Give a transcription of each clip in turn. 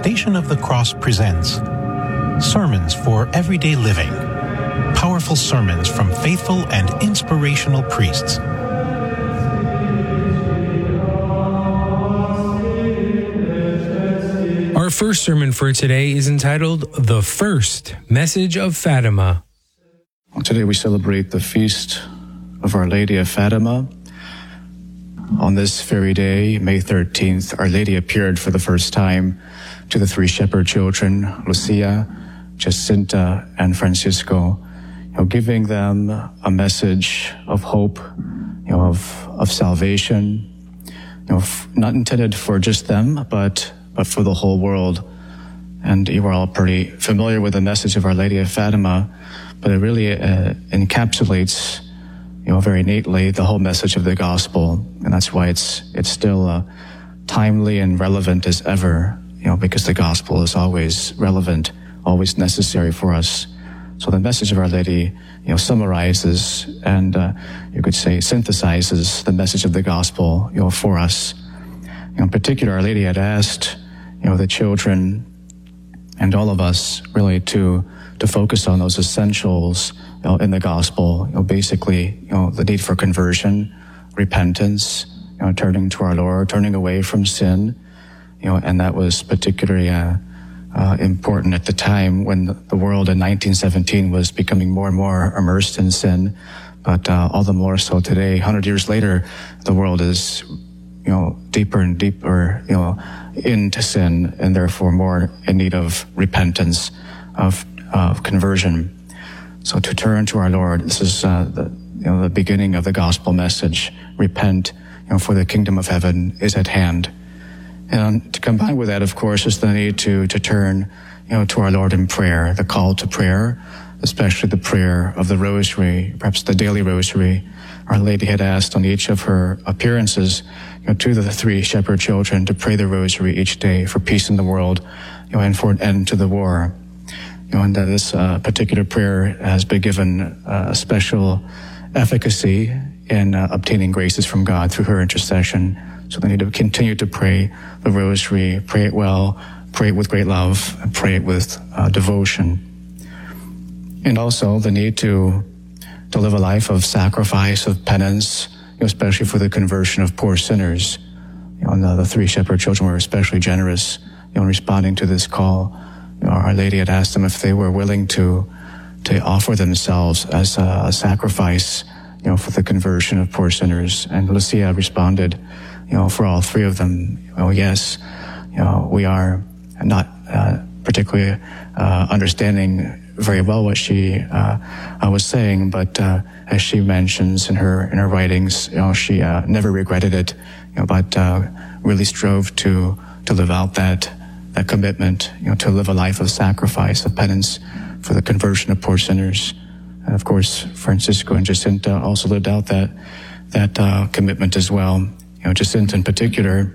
Station of the Cross presents Sermons for Everyday Living. Powerful sermons from faithful and inspirational priests. Our first sermon for today is entitled The First Message of Fatima. Today we celebrate the feast of Our Lady of Fatima. On this very day, May 13th, Our Lady appeared for the first time to the three shepherd children, Lucia, Jacinta, and Francisco, giving them a message of hope, of salvation, not intended for just them, but for the whole world. And you are all pretty familiar with the message of Our Lady of Fatima, but it really encapsulates, very neatly the whole message of the gospel. And that's why it's still timely and relevant as ever, because the gospel is always relevant, always necessary for us. So the message of Our Lady, summarizes and you could say synthesizes the message of the gospel, for us. In particular, Our Lady had asked, the children and all of us really to focus on those essentials, in the gospel, basically, the need for conversion, repentance, turning to our Lord, turning away from sin, and that was particularly important at the time when the world in 1917 was becoming more and more immersed in sin, but all the more so today, 100 years later, the world is, deeper and deeper, into sin, and therefore more in need of repentance, of conversion. So to turn to our Lord, this is the beginning of the gospel message. Repent, for the kingdom of heaven is at hand. And to combine with that, of course, is the need to turn, to our Lord in prayer, the call to prayer, especially the prayer of the rosary, perhaps the daily rosary. Our Lady had asked on each of her appearances, to the three shepherd children to pray the rosary each day for peace in the world, and for an end to the war. And that this particular prayer has been given a special efficacy in obtaining graces from God through her intercession. So they need to continue to pray the rosary, pray it well, pray it with great love, and pray it with devotion. And also the need to live a life of sacrifice, of penance, especially for the conversion of poor sinners. And the three shepherd children were especially generous, in responding to this call. Our Lady had asked them if they were willing to offer themselves as a sacrifice, for the conversion of poor sinners. And Lucia responded, for all three of them, yes, we are not particularly understanding very well what she was saying, but as she mentions in her writings, she never regretted it, but really strove to live out that commitment, to live a life of sacrifice, of penance for the conversion of poor sinners. And of course, Francisco and Jacinta also lived out that commitment as well. Jacinta in particular,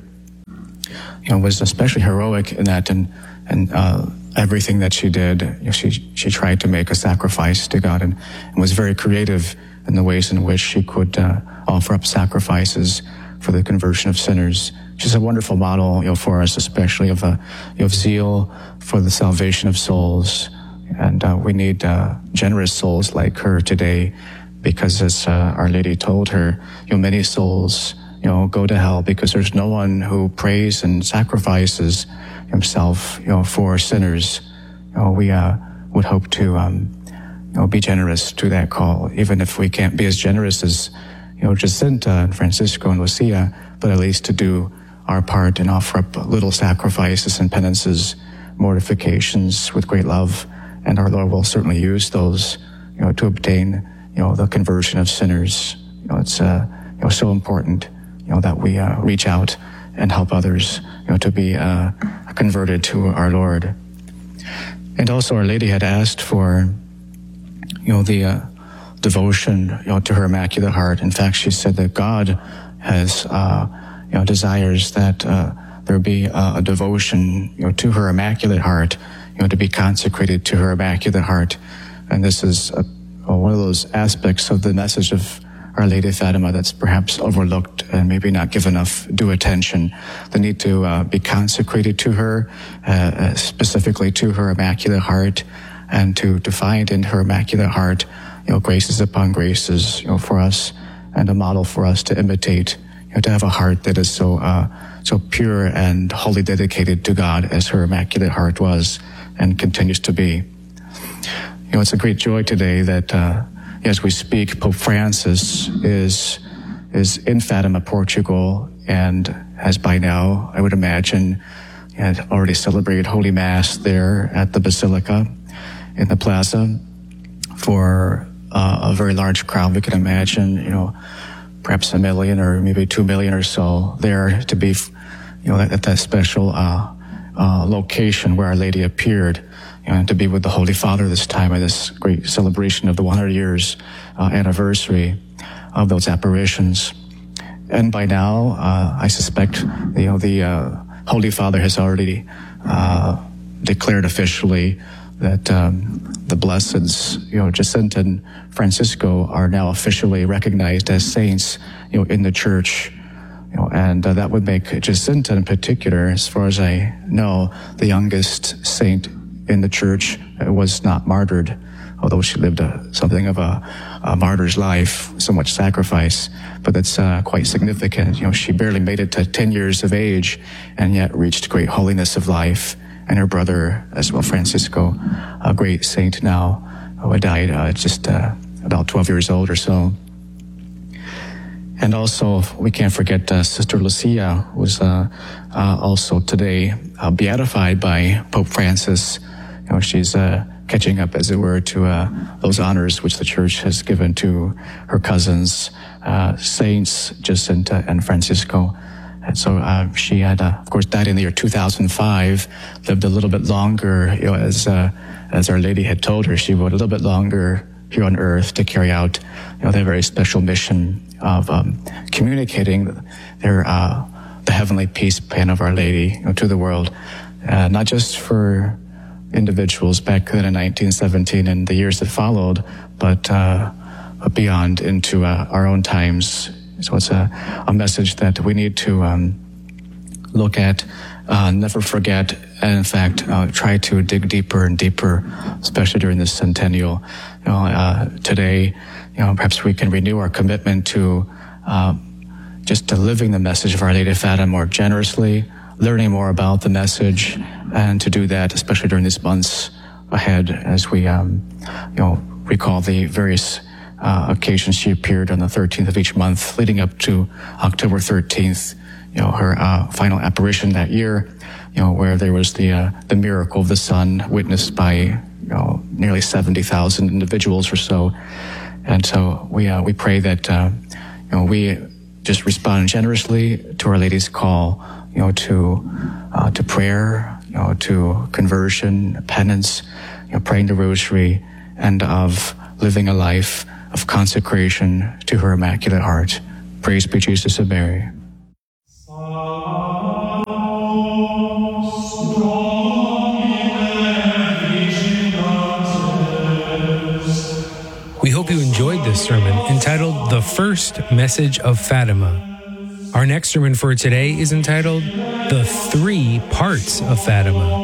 was especially heroic in that, and everything that she did, she tried to make a sacrifice to God, and was very creative in the ways in which she could offer up sacrifices for the conversion of sinners. She's a wonderful model, for us, especially of zeal for the salvation of souls. And we need generous souls like her today, because as Our Lady told her, many souls, go to hell because there's no one who prays and sacrifices himself, for sinners. We would hope to, be generous to that call, even if we can't be as generous as, Jacinta and Francisco and Lucia, but at least to do our part and offer up little sacrifices and penances, mortifications with great love. And our Lord will certainly use those, to obtain, the conversion of sinners. It's, so important, that we reach out and help others, to be converted to our Lord. And also Our Lady had asked for, the devotion, to her Immaculate Heart. In fact, she said that God has, desires that there be a devotion, to her Immaculate Heart, to be consecrated to her Immaculate Heart. And this is one of those aspects of the message of Our Lady of Fatima that's perhaps overlooked and maybe not given enough due attention. The need to be consecrated to her, specifically to her Immaculate Heart, and to find in her Immaculate Heart, graces upon graces, for us, and a model for us to imitate. To have a heart that is so pure and wholly dedicated to God as her Immaculate Heart was and continues to be. It's a great joy today that as we speak, Pope Francis is in Fatima, Portugal, and has by now, I would imagine, had already celebrated Holy Mass there at the Basilica in the plaza for a very large crowd. We can imagine, perhaps 1 million or maybe 2 million or so there to be, at that special location where Our Lady appeared, and to be with the Holy Father this time at this great celebration of the 100 years anniversary of those apparitions. And by now, I suspect, the Holy Father has already declared officially that the blesseds, Jacinta and Francisco, are now officially recognized as saints, in the Church. And that would make Jacinta in particular, as far as I know, the youngest saint in the Church. Was not martyred, although she lived something of a martyr's life, so much sacrifice. But that's quite significant. She barely made it to 10 years of age, and yet reached great holiness of life. And her brother, as well, Francisco, a great saint now, who died just about 12 years old or so. And also, we can't forget Sister Lucia, who was also today beatified by Pope Francis. She's catching up, as it were, to those honors which the Church has given to her cousins, Saints Jacinta and Francisco. And so she had, of course, died in the year 2005, lived a little bit longer, as Our Lady had told her, she would a little bit longer here on earth to carry out, that very special mission of communicating the heavenly peace plan of Our Lady, to the world, not just for individuals back then in 1917 and the years that followed, but beyond into our own times. So it's a message that we need to look at, never forget, and in fact try to dig deeper and deeper, especially during this centennial. Today, perhaps we can renew our commitment to just to living the message of Our Lady of Fatima more generously, learning more about the message, and to do that, especially during these months ahead, as we recall the various occasions she appeared on the 13th of each month, leading up to October 13th, her final apparition that year, where there was the miracle of the sun witnessed by nearly 70,000 individuals or so. And so we pray that we just respond generously to Our Lady's call, to prayer, to conversion, penance, praying the Rosary, and of living a life of consecration to her Immaculate Heart. Praise be Jesus and Mary. We hope you enjoyed this sermon entitled The First Message of Fatima. Our next sermon for today is entitled The Three Parts of Fatima.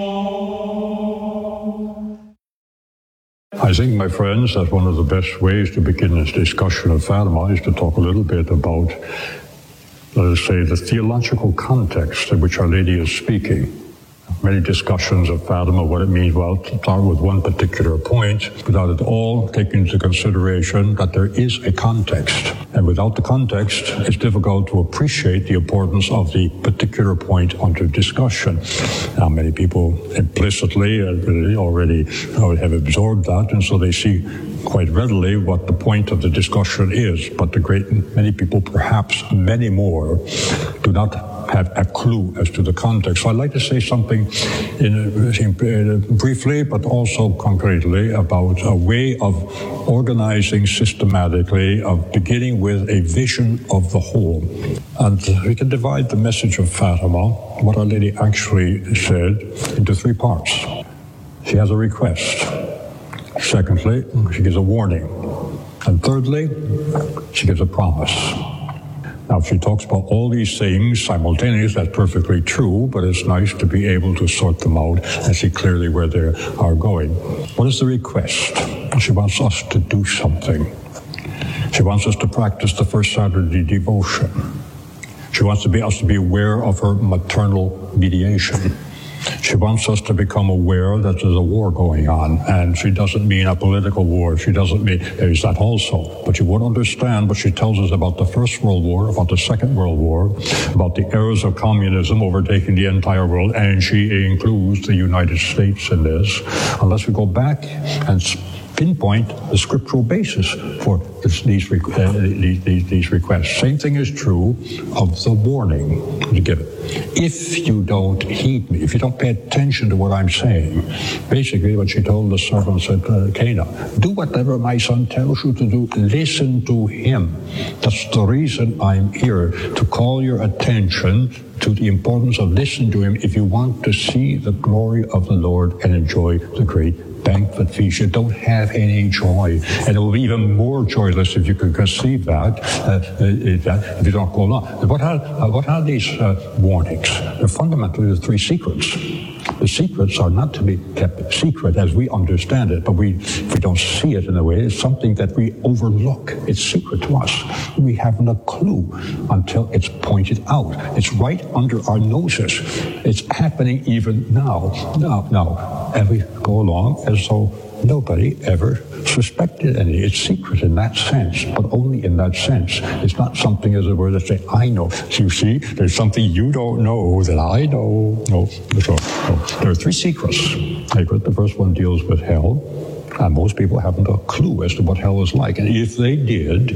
I think, my friends, that one of the best ways to begin this discussion of Fatima is to talk a little bit about, let us say, the theological context in which Our Lady is speaking. Many discussions of Fatima, what it means, well, to start with one particular point, without at all taking into consideration that there is a context. And without the context, it's difficult to appreciate the importance of the particular point under discussion. Now, many people implicitly already have absorbed that, and so they see quite readily what the point of the discussion is. But many people, perhaps many more, do not have a clue as to the context. So I'd like to say something briefly, but also concretely, about a way of organizing systematically, of beginning with a vision of the whole. And we can divide the message of Fatima, what Our Lady actually said, into three parts. She has a request. Secondly, she gives a warning. And thirdly, she gives a promise. Now, she talks about all these things simultaneously. That's perfectly true, but it's nice to be able to sort them out and see clearly where they are going. What is the request? She wants us to do something. She wants us to practice the first Saturday devotion. She wants us to be aware of her maternal mediation. She wants us to become aware that there's a war going on, and she doesn't mean a political war. She doesn't mean, there is that also. But you won't understand what she tells us about the First World War, about the Second World War, about the errors of communism overtaking the entire world, and she includes the United States in this, unless we go back and pinpoint the scriptural basis for these requests. Same thing is true of the warning given. If you don't heed me, if you don't pay attention to what I'm saying, basically what she told the servants at Cana, do whatever my son tells you to do, listen to him. That's the reason I'm here, to call your attention to the importance of listening to him if you want to see the glory of the Lord and enjoy the great banquet feast. You don't have any joy, and it will be even more joyless if you can conceive that, if you don't go along. What are these warnings? They're fundamentally the three secrets. The secrets are not to be kept secret as we understand it, but if we don't see it in a way, it's something that we overlook. It's secret to us. We haven't a clue until it's pointed out. It's right under our noses. It's happening even now. And we go along as though nobody ever suspected any. It's secret in that sense, but only in that sense. It's not something, as it were, that say, I know. You see, there's something you don't know that I know. No. There are three secrets. The first one deals with hell. And most people haven't a clue as to what hell is like. And if they did,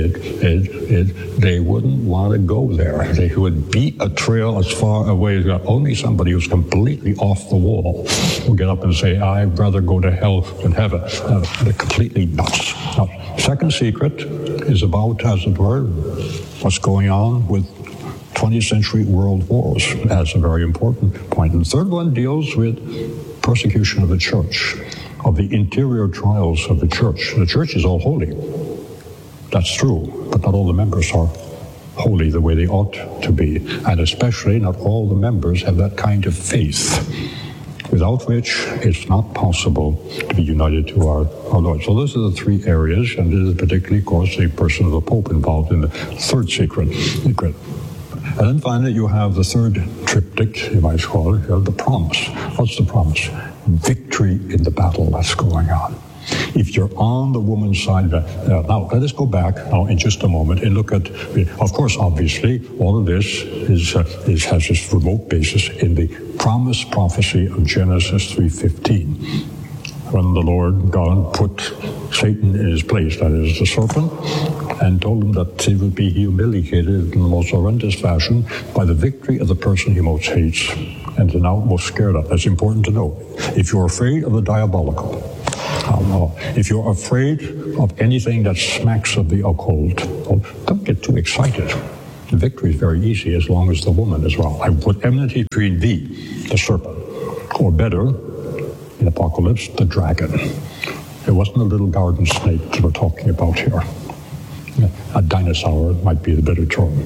they wouldn't want to go there. They would beat a trail as far away as that. Only somebody who's completely off the wall will get up and say, I'd rather go to hell than heaven. They're completely nuts. Now, second secret is about, as it were, what's going on with 20th century world wars. That's a very important point. And the third one deals with persecution of the church, of the interior trials of the church. The church is all holy. That's true, but not all the members are holy the way they ought to be. And especially not all the members have that kind of faith, without which it's not possible to be united to our Lord. So those are the three areas, and this is particularly, of course, the person of the Pope involved in the third secret. And then finally, you have the third triptych, you might call it, the promise. What's the promise? Victory in the battle that's going on. If you're on the woman's side, now let us go back now in just a moment and look at, of course, obviously, all of this has its remote basis in the promise prophecy of Genesis 3:15. When the Lord God put Satan in his place, that is the serpent, and told him that he would be humiliated in the most horrendous fashion by the victory of the person he most hates and now most scared of. That's important to know. If you're afraid of the diabolical, if you're afraid of anything that smacks of the occult, well, don't get too excited. The victory is very easy as long as the woman is well. I put enmity between thee, the serpent, or better, in Apocalypse, the dragon. It wasn't a little garden snake that we're talking about here. A dinosaur might be the better term.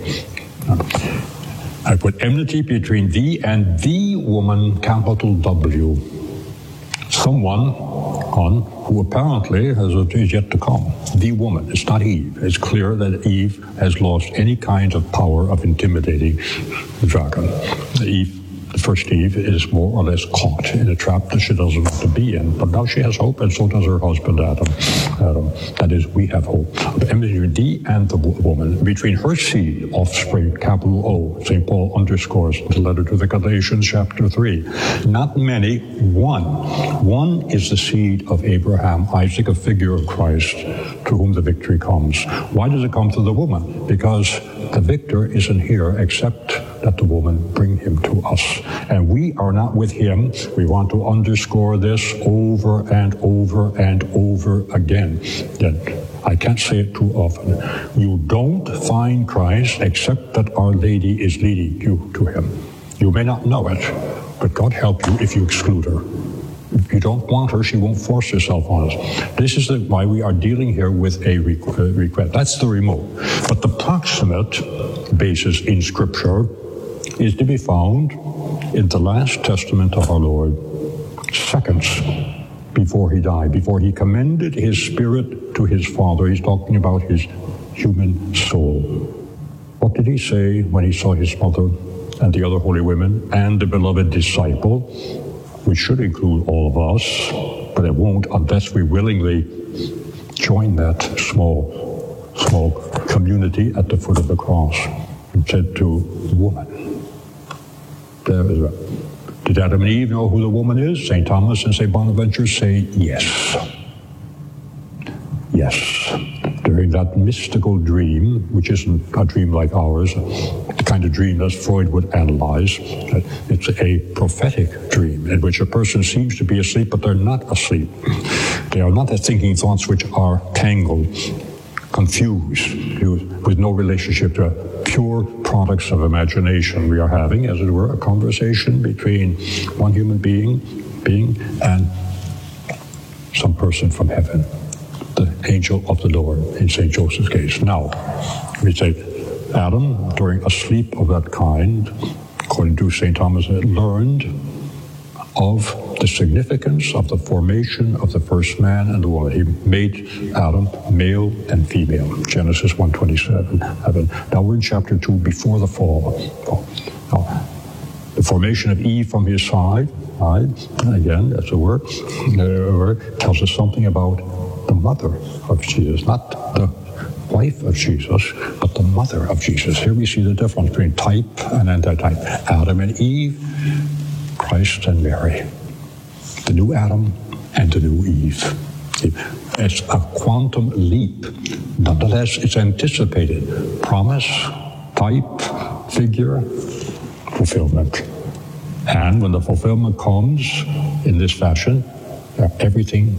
I put enmity between thee and the woman, capital W. Someone who apparently is yet to come. The woman. It's not Eve. It's clear that Eve has lost any kind of power of intimidating the dragon. The first Eve is more or less caught in a trap that she doesn't want to be in. But now she has hope, and so does her husband, Adam. That is, we have hope. Between thee and the woman, between her seed, offspring, capital O, St. Paul underscores the letter to the Galatians, chapter 3. Not many, one. One is the seed of Abraham, Isaac, a figure of Christ, to whom the victory comes. Why does it come to the woman? Because the victor isn't here except that the woman bring him to us. And we are not with him. We want to underscore this over and over and over again. I can't say it too often. You don't find Christ except that Our Lady is leading you to him. You may not know it, but God help you if you exclude her. you don't want her, she won't force herself on us. This is why we are dealing here with a request. That's the remote. But the proximate basis in Scripture is to be found in the last testament of our Lord, seconds before he died, before he commended his spirit to his Father. He's talking about his human soul. What did he say when he saw his mother and the other holy women and the beloved disciple, which should include all of us, but it won't unless we willingly join that small community at the foot of the cross, and said to woman, there is did Adam and Eve know who the woman is? St. Thomas and St. Bonaventure say yes. Yes. During that mystical dream, which isn't a dream like ours, the kind of dream that Freud would analyze, it's a prophetic dream in which a person seems to be asleep, but they're not asleep. They are not thinking thoughts which are tangled, confused, with no relationship to pure products of imagination. We are having, as it were, a conversation between one human being and some person from heaven, the angel of the Lord in St. Joseph's case. Now, we say Adam, during a sleep of that kind, according to St. Thomas, learned of the significance of the formation of the first man and the woman. He made Adam male and female. Genesis 1:27. Now we're in chapter 2, before the fall. Now, the formation of Eve from his side, again, that's a word, tells us something about the mother of Jesus, not the wife of Jesus, but the mother of Jesus. Here we see the difference between type and antitype. Adam and Eve, Christ and Mary. The new Adam and the new Eve. It's a quantum leap. Nonetheless, it's anticipated. Promise, type, figure, fulfillment. And when the fulfillment comes in this fashion, everything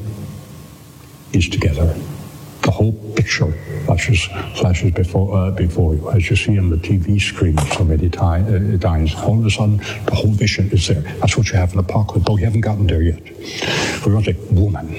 is together. The whole picture flashes before you, as you see on the TV screen so many times. All of a sudden, the whole vision is there. That's what you have in Apocalypse, though you haven't gotten there yet. We're going to say, woman,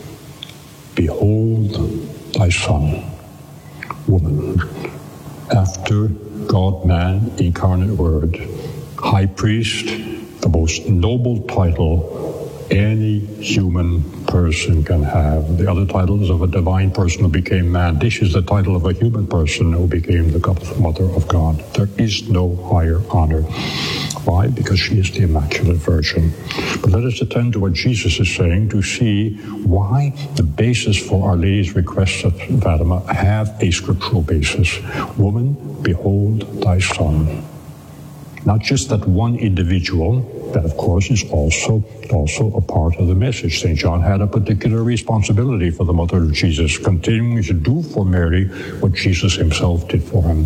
behold thy son. Woman, after God-man, incarnate word, high priest, the most noble title any human person can have. The other title is of a divine person who became man. This is the title of a human person who became the mother of God. There is no higher honor. Why? Because she is the Immaculate Virgin. But let us attend to what Jesus is saying to see why the basis for Our Lady's requests of Fatima have a scriptural basis. Woman, behold thy son. Not just that one individual, that of course is also a part of the message. St. John had a particular responsibility for the mother of Jesus, continuing to do for Mary what Jesus himself did for her.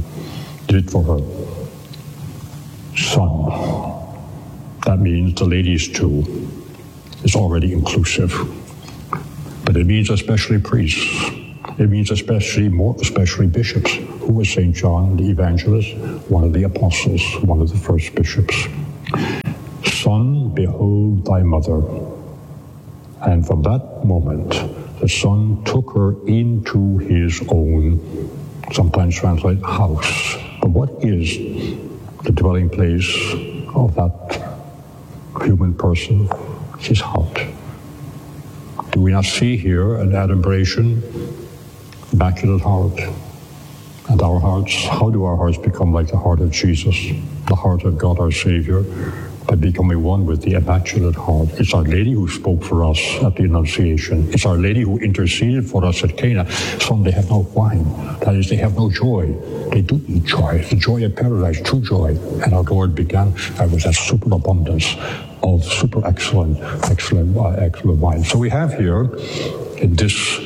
Son. That means the ladies too. It's already inclusive. But it means especially priests. It means more especially bishops. Who was St. John the Evangelist? One of the apostles, one of the first bishops. Son, behold thy mother. And from that moment, the Son took her into his own, sometimes translate house. But what is the dwelling place of that human person? His heart. Do we not see here an adumbration? Immaculate heart. And our hearts, how do our hearts become like the heart of Jesus, the heart of God our Savior, by becoming one with the Immaculate Heart? It's Our Lady who spoke for us at the Annunciation. It's Our Lady who interceded for us at Cana. Some, they have no wine. That is, they have no joy. They do need joy. The joy of paradise, true joy. And our Lord began with that superabundance of super excellent wine. So we have here in this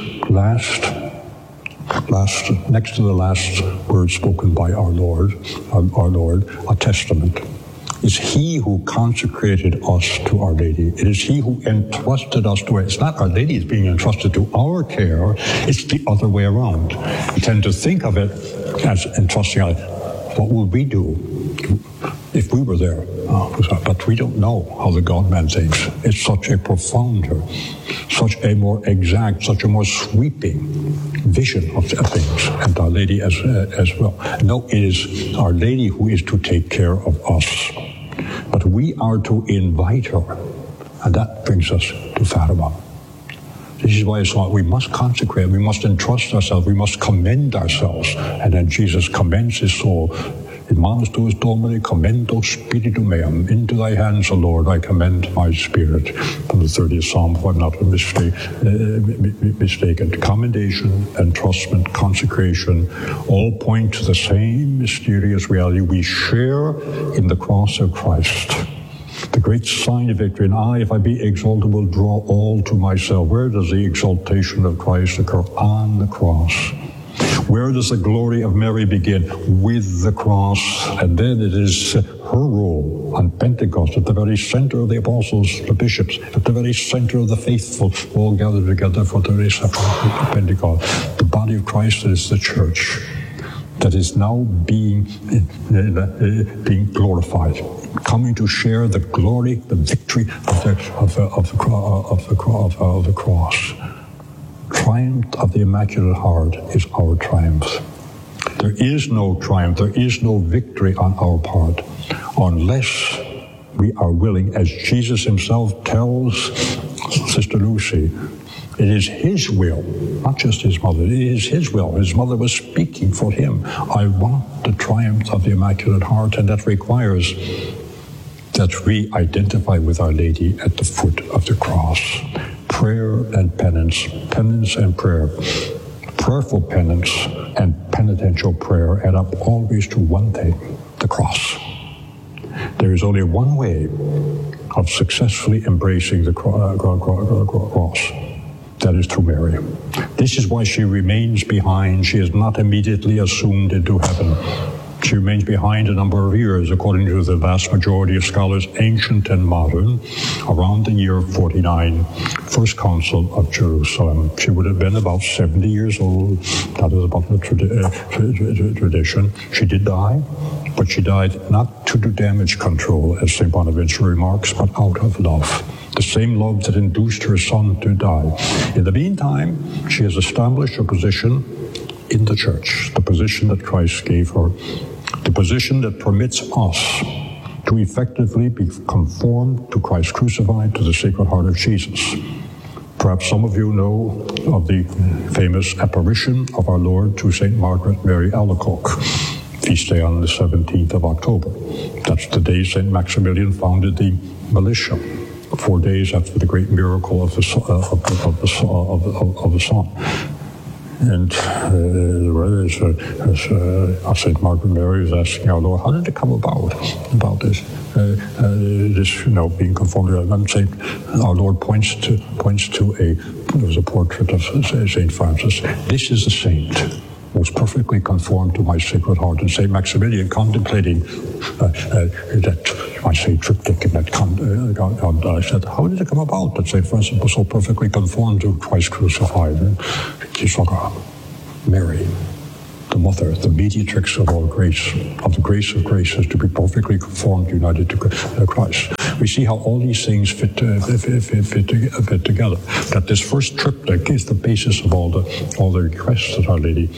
next to the last word spoken by our Lord, a testament. It's He who consecrated us to Our Lady. It is He who entrusted us to her. It's not Our Lady is being entrusted to our care. It's the other way around. We tend to think of it as entrusting us. What will we do? if we were there. But we don't know how the God-man thinks. It's such a profounder, such a more exact, such a more sweeping vision of things, and Our Lady as well. No, it is Our Lady who is to take care of us, but we are to invite her, and that brings us to Fatima. This is why it's like we must consecrate, we must entrust ourselves, we must commend ourselves, and then Jesus commends his soul. In manus tuus Domine commendo spiritum meum. Into thy hands, O Lord, I commend my spirit. From the 30th Psalm, if I'm not mistaken. Commendation, entrustment, consecration, all point to the same mysterious reality. We share in the cross of Christ, the great sign of victory. And I, if I be exalted, will draw all to myself. Where does the exaltation of Christ occur? On the cross. Where does the glory of Mary begin? With the cross. And then it is her role on Pentecost, at the very center of the apostles, the bishops, at the very center of the faithful, all gathered together for the very sacrament of Pentecost. The body of Christ is the church that is now being glorified, coming to share the glory, the victory of the cross. Triumph of the Immaculate Heart is our triumph. There is no triumph, there is no victory on our part unless we are willing, as Jesus himself tells Sister Lucy, it is his will, not just his mother, it is his will. His mother was speaking for him. I want the triumph of the Immaculate Heart, and that requires that we identify with Our Lady at the foot of the cross. Prayer and penance, penance and prayer. Prayerful penance and penitential prayer add up always to one thing, the cross. There is only one way of successfully embracing the cross. That is through Mary. This is why she remains behind. She is not immediately assumed into heaven. She remains behind a number of years, according to the vast majority of scholars, ancient and modern, around the year 49, First Council of Jerusalem. She would have been about 70 years old. That is about the tradition. She did die, but she died not to do damage control, as St. Bonaventure remarks, but out of love. The same love that induced her son to die. In the meantime, she has established a position in the church, the position that Christ gave her, the position that permits us to effectively be conformed to Christ crucified, to the Sacred Heart of Jesus. Perhaps some of you know of the famous apparition of our Lord to St. Margaret Mary Alacoque, feast day on the 17th of October. That's the day St. Maximilian founded the militia, 4 days after the great miracle of the sun. And St. Margaret Mary is asking our Lord, how did it come about this? Being conformed to that. And our Lord points to there was a portrait of St. Francis. This is the saint most perfectly conformed to my Sacred Heart. And St. Maximilian, contemplating that, I say, triptych in that I said, how did it come about that St. Francis was so perfectly conformed to Christ crucified? And he saw Mary, the mother, the mediatrix of all grace, of the grace of graces, to be perfectly conformed, united to Christ. We see how all these things fit together. That this first triptych is the basis of all the requests that Our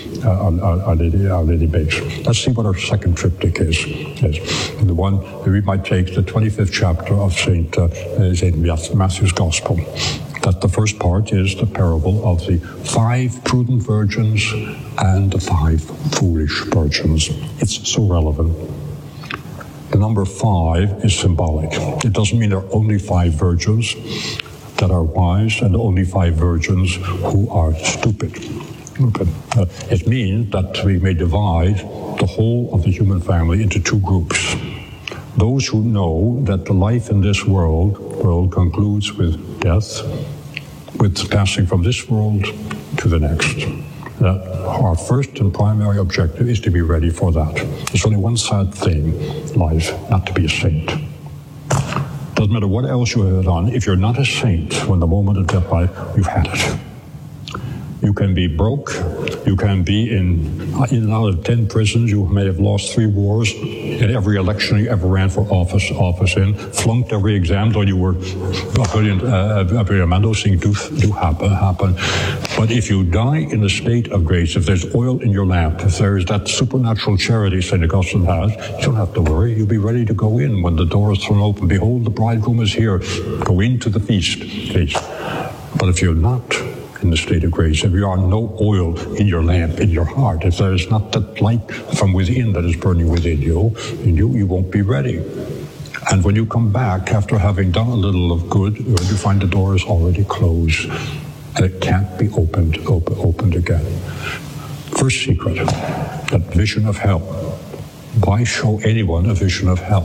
Lady makes. Let's see what our second triptych is. And the one that we might take, the 25th chapter of St. Matthew's Gospel. That the first part is the parable of the 5 prudent virgins and the 5 foolish virgins. It's so relevant. The number 5 is symbolic. It doesn't mean there are only 5 virgins that are wise and only 5 virgins who are stupid. It means that we may divide the whole of the human family into 2 groups. Those who know that the life in this world concludes with death, with passing from this world to the next. That our first and primary objective is to be ready for that. There's only one sad thing in life, not to be a saint. Doesn't matter what else you have done, if you're not a saint when the moment of death lies, you've had it. You can be broke. You can be in and out of 10 prisons. You may have lost 3 wars in every election you ever ran for office in. Flunked every exam, though you were brilliant. Those things do happen. But if you die in a state of grace, if there's oil in your lamp, if there's that supernatural charity St. Augustine has, you don't have to worry. You'll be ready to go in when the door is thrown open. Behold, the bridegroom is here. Go into the feast. But if you're not in the state of grace, if you are no oil in your lamp, in your heart, if there is not that light from within that is burning within you, you won't be ready. And when you come back after having done a little of good, you find the door is already closed and it can't be opened again. First secret, that vision of hell. Why show anyone a vision of hell?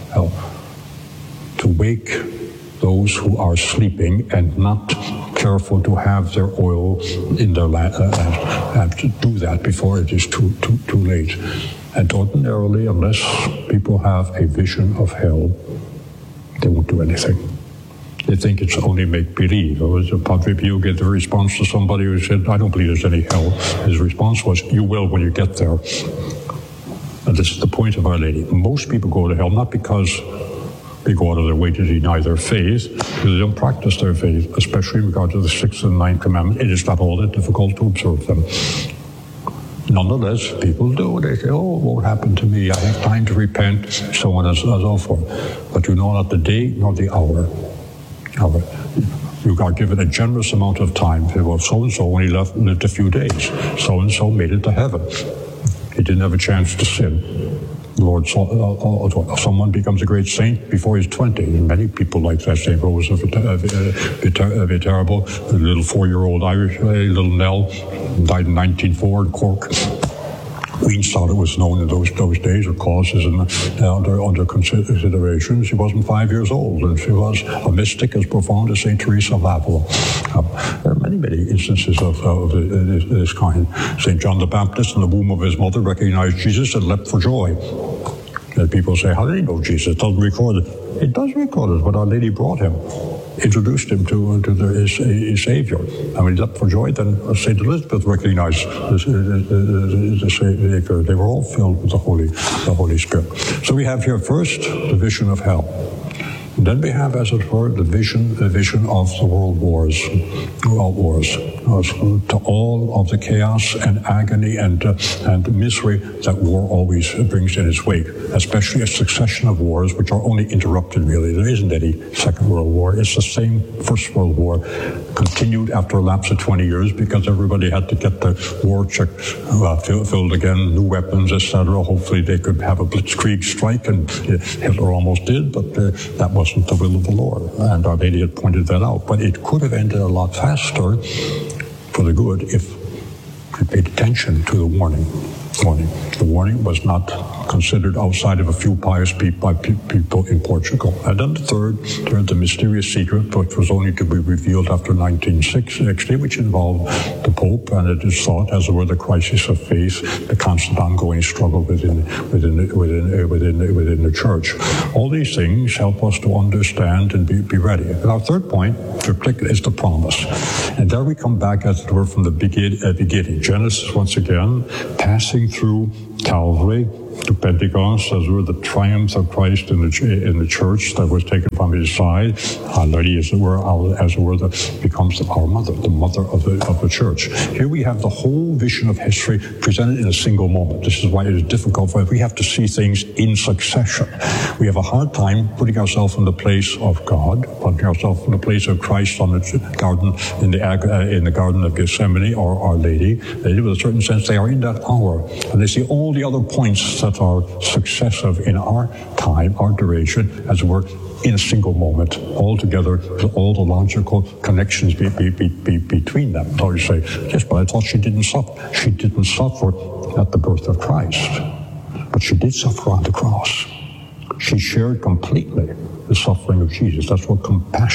To wake those who are sleeping and not careful to have their oil in their lamp, and to do that before it is too late. And ordinarily, unless people have a vision of hell, they won't do anything. They think it's only make-believe. Or as Padre Pio gave the response to somebody who said, I don't believe there's any hell. His response was, you will when you get there. And this is the point of Our Lady. Most people go to hell not because they go out of their way to deny their faith, because they don't practice their faith, especially in regard to the 6th and 9th commandment. It is not all that difficult to observe them. Nonetheless, people do. They say, oh, what would happen to me? I have time to repent, so on and so forth. But you know not the day nor the hour. You got given a generous amount of time. Well, so-and-so only lived a few days. So-and-so made it to heaven. He didn't have a chance to sin. Lord, someone becomes a great saint before he's 20. Many people like that. St. Rose of Viterbo, the little 4-year-old Irish lady, little Nell, died in 1904 in Cork. Queens thought it was known in those days, or causes under consideration. She wasn't 5 years old, and she was a mystic as profound as St. Teresa of Avila. There are many instances of this kind. St. John the Baptist, in the womb of his mother, recognized Jesus and leapt for joy. And people say, how did he know Jesus? It doesn't record it. It does record it, but Our Lady brought him, introduced him to his Savior. And when he leapt for joy, then St. Elizabeth recognized the Savior. They were all filled with the Holy Spirit. So we have here first the vision of hell. And then we have, as it were, the vision of the world wars, to all of the chaos and agony and misery that war always brings in its wake, especially a succession of wars which are only interrupted, really. There isn't any Second World War. It's the same First World War, continued after a lapse of 20 years because everybody had to get the war check filled again, new weapons, etc. Hopefully they could have a blitzkrieg strike, and Hitler almost did, but that wasn't the will of the Lord, and Our Lady had pointed that out. But it could have ended a lot faster for the good if we paid attention to the warning. The warning was not considered outside of a few pious people in Portugal. And then the third, the mysterious secret, which was only to be revealed after 1960, which involved the Pope, and it is thought, as it were, the crisis of faith, the constant ongoing struggle within the Church. All these things help us to understand and be ready. And our third point, is the promise. And there we come back, as it were, from the beginning. Genesis, once again, passing through Calvary to Pentecost, as were the triumphs of Christ in the Church that was taken from his side. Our Lady, as it were, that becomes our mother, the mother of the Church. Here we have the whole vision of history presented in a single moment. This is why it is difficult for us. We have to see things in succession. We have a hard time putting ourselves in the place of God, putting ourselves in the place of Christ on the garden in the Garden of Gethsemane, or Our Lady. They, with a certain sense, they are in that hour, and they see all the other points that are successive in our time, our duration, as it were, in a single moment, all together, all the logical connections between them. So you say, yes, but I thought she didn't suffer. She didn't suffer at the birth of Christ, but she did suffer on the cross. She shared completely the suffering of Jesus. That's what compassion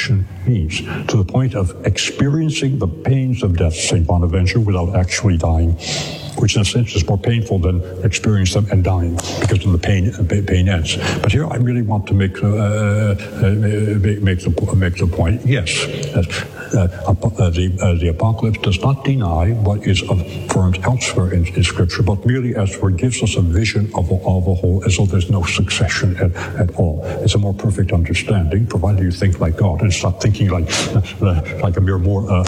means, to the point of experiencing the pains of death, St. Bonaventure, without actually dying, which in a sense is more painful than experiencing them and dying, because then the pain ends. But here I really want to make the point. Yes, the Apocalypse does not deny what is affirmed elsewhere in Scripture, but merely as it gives us a vision of a whole, as though there's no succession at all. It's a more perfect understanding, provided you think like God and stop thinking like a mere mortal.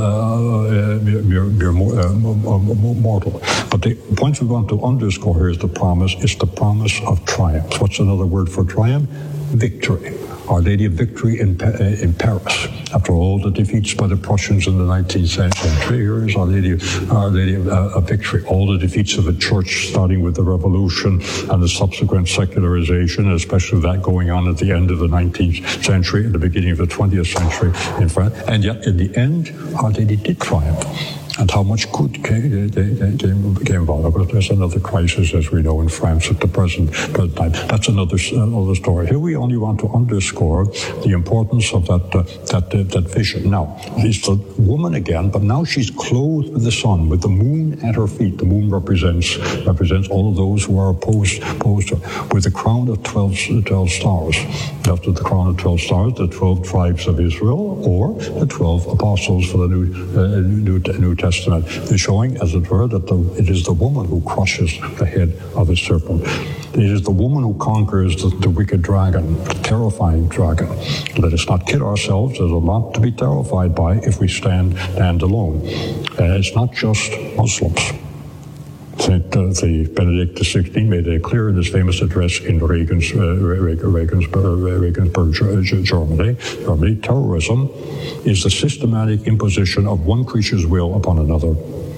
But the point we want to underscore here is the promise of triumph. What's another word for triumph? Victory. Our Lady of Victory in Paris. After all the defeats by the Prussians in the 19th century, here is Our Lady of Victory. All the defeats of the Church, starting with the Revolution and the subsequent secularization, especially that going on at the end of the 19th century and the beginning of the 20th century in France. And yet, in the end, Our Lady did triumph. And how much good came about it. But there's another crisis, as we know, in France at the present time. That's another story. Here we only want to underscore the importance of that vision. Now, it's the woman again, but now she's clothed with the sun, with the moon at her feet. The moon represents all of those who are opposed to her, with the crown of 12 stars. After the crown of 12 stars, the 12 tribes of Israel, or the 12 apostles for the New Testament. They're showing, as it were, that it is the woman who crushes the head of the serpent. It is the woman who conquers the wicked dragon, the terrifying dragon. Let us not kid ourselves. There's a lot to be terrified by if we stand alone. It's not just Muslims. Saint Benedict XVI made it clear in his famous address in Regensburg, Germany. Terrorism is the systematic imposition of one creature's will upon another.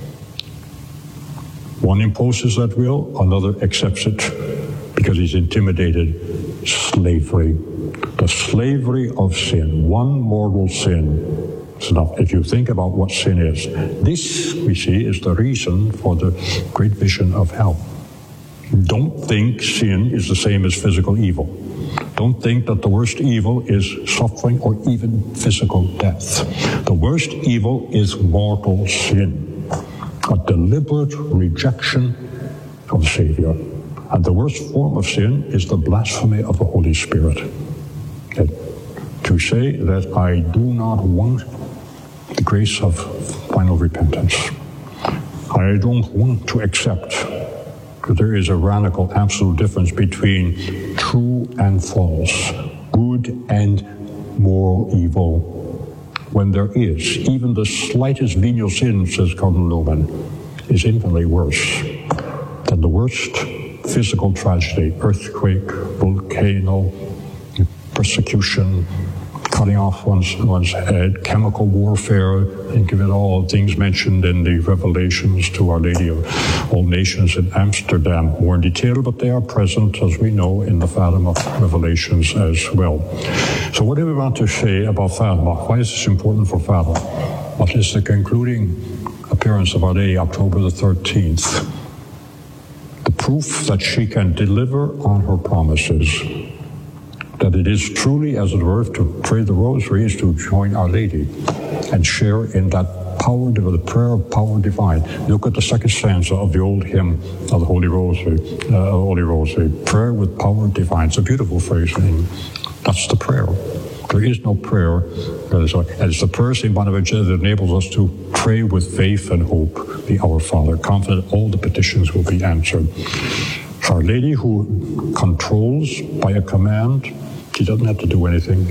One imposes that will, another accepts it because he's intimidated. Slavery. The slavery of sin. One mortal sin. So if you think about what sin is, this, we see, is the reason for the great vision of hell. Don't think sin is the same as physical evil. Don't think that the worst evil is suffering or even physical death. The worst evil is mortal sin, a deliberate rejection of the Savior. And the worst form of sin is the blasphemy of the Holy Spirit. To say that I do not want the grace of final repentance. I don't want to accept that there is a radical, absolute difference between true and false, good and moral evil. When there is, even the slightest venial sin, says Cardinal Newman, is infinitely worse than the worst physical tragedy, earthquake, volcano, persecution, cutting off one's head, chemical warfare, think of it all, things mentioned in the Revelations to Our Lady of All Nations in Amsterdam, more in detail, but they are present, as we know, in the Fatima Revelations as well. So what do we want to say about Fatima? Why is this important for Fatima? What is the concluding appearance of Our Lady, October the 13th? The proof that she can deliver on her promises, that it is truly, as it were, to pray the rosary is to join Our Lady and share in that power, the prayer of power divine. Look at the second stanza of the old hymn of the Holy Rosary, prayer with power divine. It's a beautiful phrase. That's the prayer. There is no prayer that is like, and it's the prayer, St. Bonaventure, that enables us to pray with faith and hope, the Our Father, confident all the petitions will be answered. Our Lady, who controls by a command, she doesn't have to do anything.